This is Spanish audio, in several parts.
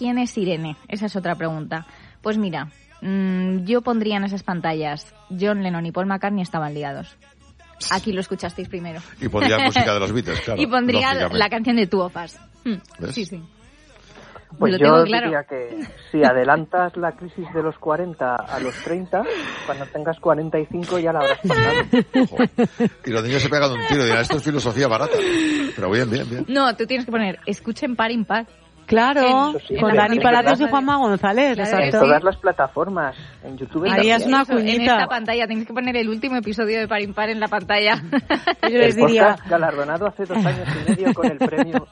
¿quién es Irene? Esa es otra pregunta. Pues mira, yo pondría en esas pantallas John Lennon y Paul McCartney estaban ligados. Aquí lo escuchasteis primero. Y pondría música de los Beatles, claro. Y pondría la canción de Two of Us. ¿Ves? Sí. Pues lo yo tengo claro. diría que si adelantas la crisis de los 40 a los 30, cuando tengas 45 ya la habrás pasado. Joder. Y los niños se pegan un tiro y dirán, esto es filosofía barata. Pero bien. No, tú tienes que poner escuchen par impar. Claro, Sí, con Dani Palacios y Juanma González. Claro, Exacto. En todas las plataformas, en YouTube. Ahí es una En cuñita. esta pantalla tienes que poner el último episodio de Par Impar en la pantalla. Yo les El diría, podcast galardonado hace 2 años y medio con el premio.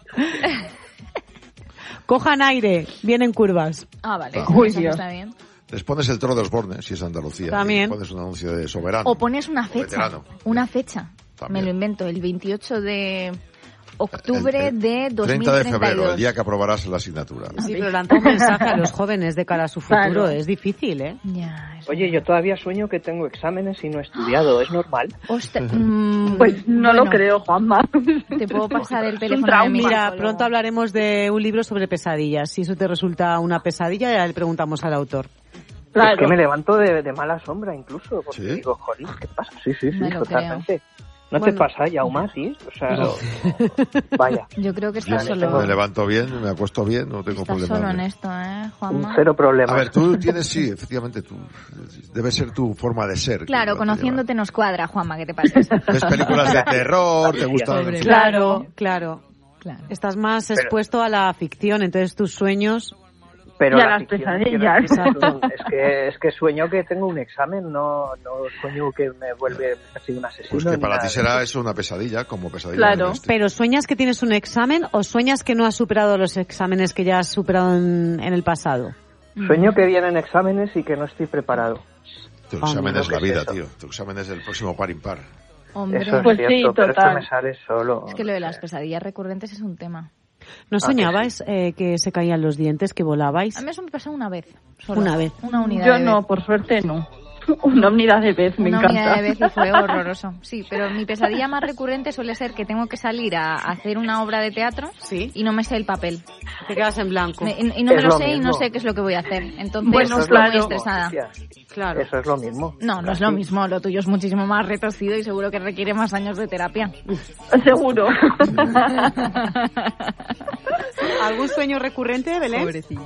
cojan aire, vienen curvas. Ah, vale. Uy, Eso Dios. está bien. Les pones el Toro de Osborne, si es Andalucía. También. Y pones un anuncio de Soberano. O pones una fecha. Veterano. Una fecha. También. Me lo invento. El 28 de octubre El de 2032. 30 de febrero, el día que aprobarás la asignatura. Sí, pero lanza un mensaje a los jóvenes de cara a su futuro. Claro. Es difícil, ¿eh? Ya, es Oye, yo todavía sueño que tengo exámenes y no he estudiado. ¿Es normal? Pues no bueno, lo creo, Juanma. Te puedo pasar el un teléfono de trauma. mi Mira, psicólogo. pronto hablaremos de un libro sobre pesadillas. Si eso te resulta una pesadilla, ya le preguntamos al autor. Claro. Es que me levanto de mala sombra incluso, porque ¿Sí? digo, joder, ¿qué pasa? Sí, Me lo totalmente. ¿No Bueno. te pasa, Yauma, sí? O sea, vaya, Yo creo que Yo estás solo. me levanto bien, me acuesto bien, no tengo Estás problema. solo en esto, Juanma? cero problema. A ver, tú tienes, sí, efectivamente, debe ser tu forma de ser. Claro, que conociéndote nos cuadra, Juanma, ¿qué te pasa? ¿Ves películas de terror? ¿Te gustan? Pobre. Claro, claro. Claro. Estás más expuesto a la ficción, entonces tus sueños... Pero Y a la las ficción, pesadillas. quiero decir, es que sueño que tengo un examen, no sueño que me vuelve así un asesino. Pues que ni para nada ti de será eso. eso una pesadilla, como pesadilla. Claro. del este. ¿Pero sueñas que tienes un examen o sueñas que no has superado los exámenes que ya has superado en el pasado? Sueño que vienen exámenes y que no estoy preparado. Tu examen no, es la ¿qué es vida, eso? tío. Tu examen es el próximo par impar. Hombre, Eso es Pues cierto, sí, pero total. eso me sale solo. es que lo de las pesadillas recurrentes es un tema. ¿No que soñabais que se caían los dientes, que volabais? A mí eso me pasó una vez. Solo. Una vez. Una unidad Yo de no, vez. por suerte no. Una unidad de vez, me Una encanta. unidad de vez y fue horroroso. Sí, pero mi pesadilla más recurrente suele ser que tengo que salir a hacer una obra de teatro Sí. y no me sé el papel. Te quedas en blanco. Y no me Es lo lo sé y no mismo. sé qué es lo que voy a hacer. Entonces Bueno, estoy claro. muy estresada. Hostia, Claro. Eso es lo mismo. No, no es Casi. lo mismo. Lo tuyo es muchísimo más retorcido y seguro que requiere más años de terapia. Seguro. ¿Algún sueño recurrente, Belén?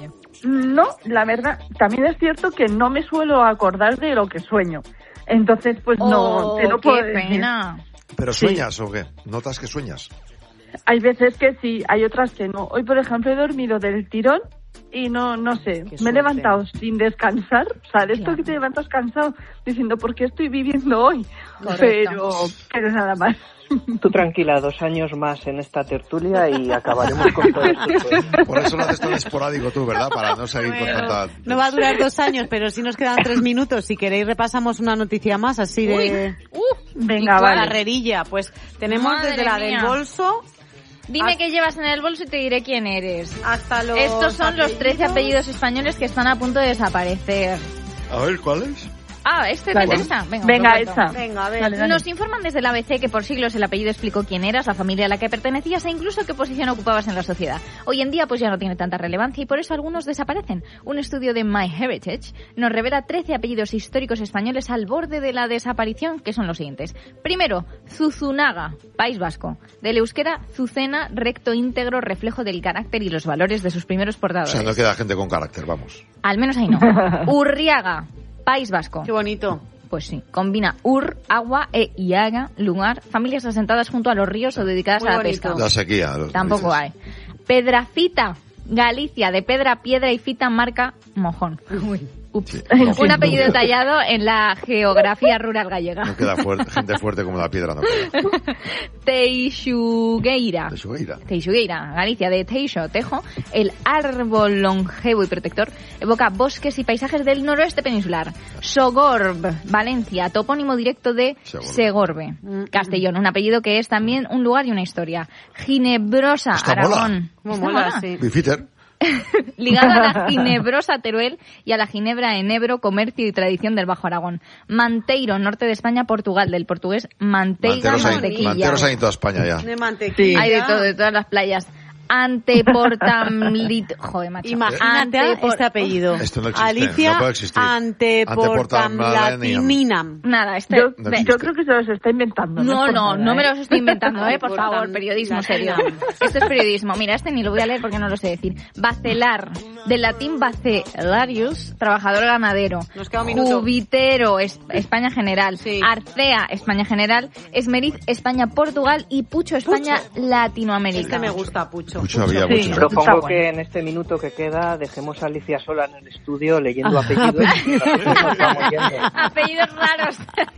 No, la verdad, también es cierto que no me suelo acordar de lo que sueño. Entonces, pues no, te lo puedo qué decir. pena. ¿Pero sueñas o qué? ¿Notas que sueñas? Hay veces que sí, hay otras que no. Hoy, por ejemplo, he dormido del tirón y no sé, Qué me he suerte. levantado sin descansar. O sea, de esto Claro. que te levantas cansado diciendo, ¿por qué estoy viviendo hoy? Correcto. Pero nada más. Tú tranquila, 2 años más en esta tertulia y acabaremos con todo esto. Por eso lo haces tan esporádico tú, ¿verdad? Para no seguir con tanta... No va a durar 2 años, pero si nos quedan 3 minutos. Si queréis repasamos una noticia más, así de Venga, vale. carrerilla. Pues tenemos Madre desde la mía. del bolso Dime qué llevas en el bolso y te diré quién eres. hasta los... Estos son los 13 apellidos españoles que están a punto de desaparecer. A ver, ¿cuáles? Ah, este Vale. me interesa. Venga, os lo cuento. esa. Venga, a ver. Dale, dale. Nos informan desde el ABC que por siglos el apellido explicó quién eras, la familia a la que pertenecías e incluso qué posición ocupabas en la sociedad. Hoy en día pues ya no tiene tanta relevancia y por eso algunos desaparecen. Un estudio de MyHeritage nos revela 13 apellidos históricos españoles al borde de la desaparición, que son los siguientes. Primero, Zuzunaga, País Vasco. Del euskera, Zucena, recto, íntegro, reflejo del carácter y los valores de sus primeros O portadores. sea, no queda gente con carácter, vamos. Al menos ahí no. Urriaga, País Vasco. Qué bonito. Pues sí, combina ur, agua e iaga, lugar, familias asentadas junto a los ríos o dedicadas Muy a la bonito. pesca. La sequía. Tampoco hay. Pedrafita, Galicia, de pedra, piedra y fita, marca mojón. Ups. Sí. Un apellido tallado en la geografía rural gallega. No queda gente fuerte como la piedra, no queda. Teixugueira. De su ira. Teixugueira, Galicia, de Teixo, Tejo, el árbol longevo y protector, evoca bosques y paisajes del noroeste peninsular. Sogorb, Valencia, topónimo directo de Segorbe. Segorbe. Castellón, un apellido que es también un lugar y una historia. Ginebrosa, Esta mola. Aragón. Cómo Esta mola, mola. sí. Bifiter. Ligado a la ginebrosa Teruel y a la ginebra en Ebro, comercio y tradición del Bajo Aragón. Manteiro, norte de España, Portugal, del portugués manteiga, Manteros hay mantequilla. en toda España ya. De mantequilla. Hay de todo, de todas las playas. Anteportamlit... Joder, macho. Imagínate este apellido. Esto no existe, Alicia no puede existir. Anteportamlatinam. Nada, Yo creo que se los está inventando. No me los estoy inventando, por favor, periodismo serio. Esto es periodismo. Mira, este ni lo voy a leer porque no lo sé decir. Bacelar, del latín bacelarius, trabajador ganadero. Nos queda un minuto. Cubitero, España General. Sí. Arcea, España General. Esmeriz, España, Portugal. Y Pucho, España, Latinoamérica. Este me gusta, Pucho. Mucho había, Sí. mucho. Propongo que en este minuto que queda dejemos a Alicia sola en el estudio leyendo apellidos. Nos vamos yendo. Apellidos raros.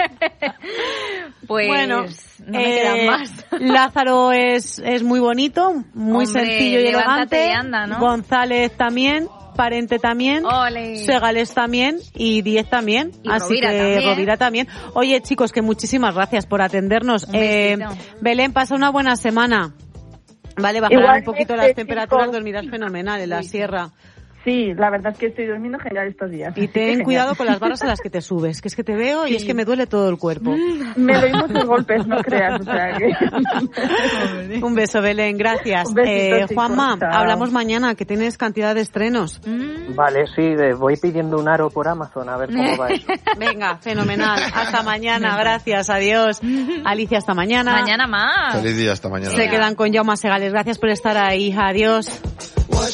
Pues Bueno, no me quedan más. Lázaro es muy bonito, muy Hombre, sencillo y levántate elegante. y anda, ¿no? González también, Parente también. Ole. Segales también y 10 también. Y así Rovira que también. Rovira también. Oye, chicos, que muchísimas gracias por atendernos. Un besito. Belén, pasa una buena semana. Vale, bajarán Igualmente, un poquito las temperaturas, chicos. dormirás fenomenal en la sierra. Sí, la verdad es que estoy durmiendo genial estos días. Y así que ten genial. cuidado con las barras a las que te subes, que es que te veo y es que me duele todo el cuerpo. Me doy muchos golpes, no creas. O sea que... Un beso, Belén, gracias. Un besito, chicos, Juanma, chao. hablamos mañana, que tienes cantidad de estrenos. Vale, sí, voy pidiendo un aro por Amazon a ver cómo va eso. Venga, fenomenal. Hasta mañana, gracias, adiós. Alicia, hasta mañana. Mañana más. Feliz día, hasta mañana. Se quedan con Jaume Segales, gracias por estar ahí, adiós.